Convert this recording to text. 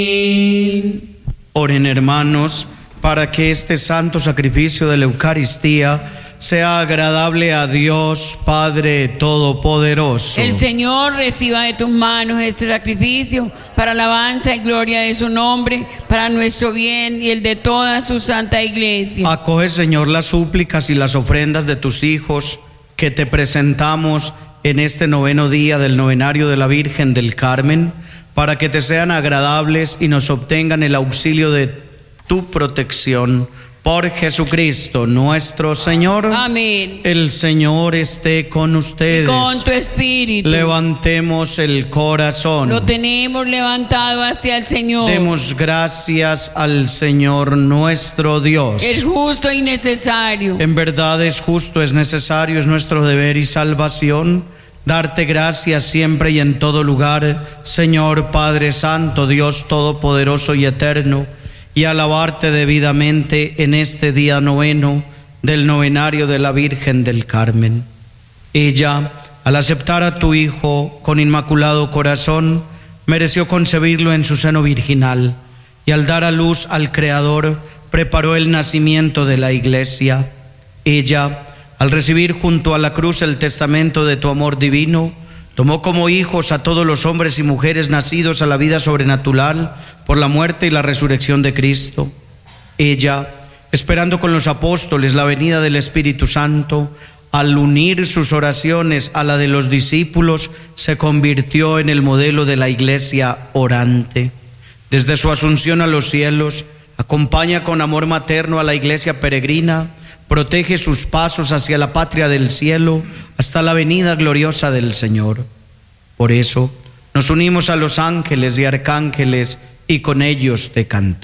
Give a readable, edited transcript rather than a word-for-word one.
Oren, hermanos, para que este santo sacrificio de la Eucaristía sea agradable a Dios Padre Todopoderoso. El Señor reciba de tus manos este sacrificio para alabanza y gloria de su nombre, para nuestro bien y el de toda su santa iglesia. Acoge, Señor, las súplicas y las ofrendas de tus hijos que te presentamos en este noveno día del novenario de la Virgen del Carmen, para que te sean agradables y nos obtengan el auxilio de tu protección. Por Jesucristo nuestro Señor. Amén. El Señor esté con ustedes. Y con tu espíritu. Levantemos el corazón. Lo tenemos levantado hacia el Señor. Demos gracias al Señor nuestro Dios. Es justo y necesario. En verdad es justo, es necesario, es nuestro deber y salvación darte gracias siempre y en todo lugar, Señor Padre Santo, Dios Todopoderoso y Eterno, y alabarte debidamente en este día noveno del novenario de la Virgen del Carmen. Ella, al aceptar a tu Hijo con inmaculado corazón, mereció concebirlo en su seno virginal, y al dar a luz al Creador, preparó el nacimiento de la Iglesia. Ella, al recibir junto a la cruz el testamento de tu amor divino, tomó como hijos a todos los hombres y mujeres nacidos a la vida sobrenatural por la muerte y la resurrección de Cristo. Ella, esperando con los apóstoles la venida del Espíritu Santo, al unir sus oraciones a la de los discípulos, se convirtió en el modelo de la Iglesia orante. Desde su asunción a los cielos, acompaña con amor materno a la Iglesia peregrina, protege sus pasos hacia la patria del cielo hasta la venida gloriosa del Señor. Por eso nos unimos a los ángeles y arcángeles y con ellos te cantamos.